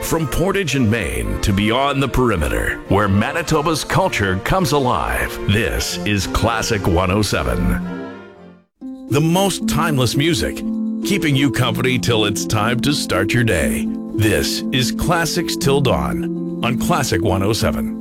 From Portage in Maine to beyond the perimeter, where Manitoba's culture comes alive, this is Classic 107. The most timeless music, keeping you company till it's time to start your day. This is Classics Till Dawn on Classic 107.